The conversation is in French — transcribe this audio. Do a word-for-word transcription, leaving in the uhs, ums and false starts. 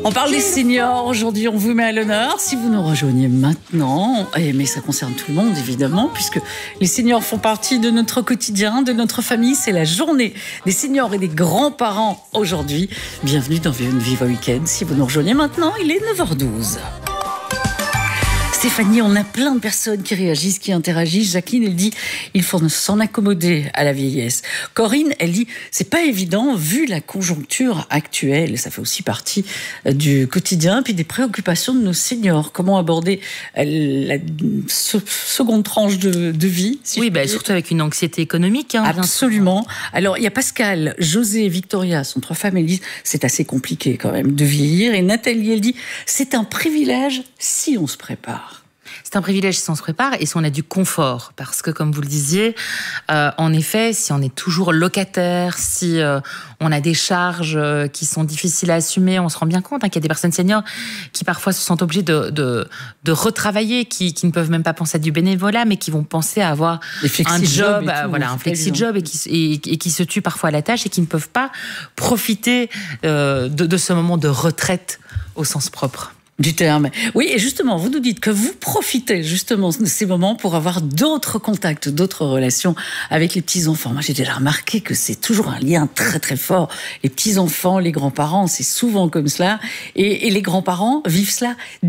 On parle des seniors, aujourd'hui on vous met à l'honneur. Si vous nous rejoignez maintenant, eh, mais ça concerne tout le monde évidemment, puisque les seniors font partie de notre quotidien, de notre famille. C'est la journée des seniors et des grands-parents aujourd'hui. Bienvenue dans Viva Weekend. Si vous nous rejoignez maintenant, il est neuf heures douze. Stéphanie, on a plein de personnes qui réagissent, qui interagissent. Jacqueline, elle dit il faut s'en accommoder à la vieillesse. Corinne, elle dit c'est pas évident vu la conjoncture actuelle. Ça fait aussi partie du quotidien, puis des préoccupations de nos seniors. Comment aborder la seconde tranche de, de vie si Oui, bah, surtout avec une anxiété économique. Hein, Absolument. Alors, il y a Pascal, José et Victoria, sont trois femmes. Elles disent c'est assez compliqué quand même de vieillir. Et Nathalie, elle dit c'est un privilège si on se prépare. C'est un privilège si on se prépare et si on a du confort. Parce que, comme vous le disiez, euh, en effet, si on est toujours locataire, si euh, on a des charges euh, qui sont difficiles à assumer, on se rend bien compte hein, qu'il y a des personnes seniors qui parfois se sentent obligées de, de, de retravailler, qui, qui ne peuvent même pas penser à du bénévolat, mais qui vont penser à avoir un job, euh, voilà, un flexi-job et qui, et, et qui se tuent parfois à la tâche et qui ne peuvent pas profiter euh, de, de ce moment de retraite au sens propre du terme. Oui, et justement, vous nous dites que vous profitez justement de ces moments pour avoir d'autres contacts, d'autres relations avec les petits-enfants. Moi, j'ai déjà remarqué que c'est toujours un lien très très fort. Les petits-enfants, les grands-parents, c'est souvent comme cela. Et, et les grands-parents vivent cela